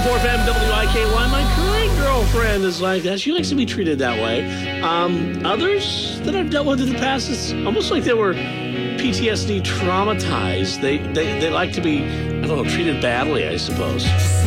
104 FM WIKY. My current girlfriend is like that. She likes to be treated that way. Others that I've dealt with in the past, it's almost like they were PTSD traumatized. They like to be, I don't know, treated badly, I suppose.